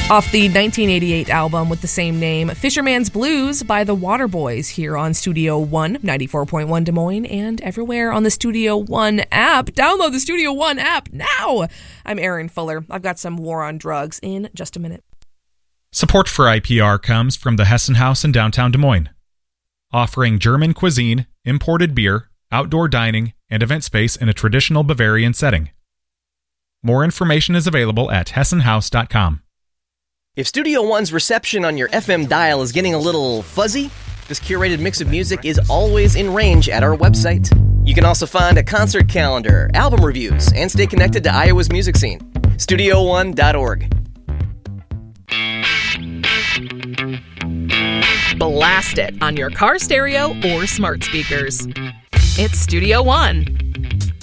Off the 1988 album with the same name, Fisherman's Blues by the Waterboys, here on Studio One, 94.1 Des Moines, and everywhere on the Studio One app. Download the Studio One app now! I'm Aaron Fuller. I've got some War on Drugs in just a minute. Support for IPR comes from the Hessen House in downtown Des Moines, offering German cuisine, imported beer, outdoor dining, and event space in a traditional Bavarian setting. More information is available at hessenhaus.com. If Studio One's reception on your FM dial is getting a little fuzzy, this curated mix of music is always in range at our website. You can also find a concert calendar, album reviews, and stay connected to Iowa's music scene. StudioOne.org. Blast it on your car stereo or smart speakers. It's Studio One.